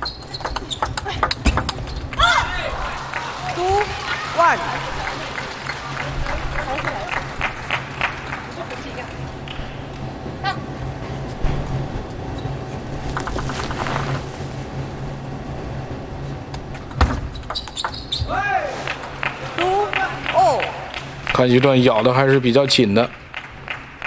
2-1。2-2。 看一段咬的还是比较紧的。